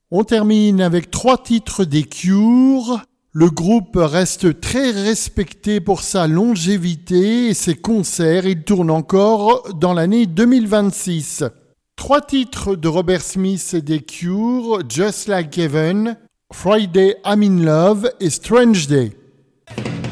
On termine avec 3 titres des Cure. Le groupe reste très respecté pour sa longévité et ses concerts. Il tourne encore dans l'année 2026. 3 titres de Robert Smith et des Cure, Just Like Heaven, Friday I'm in Love et Strange Day.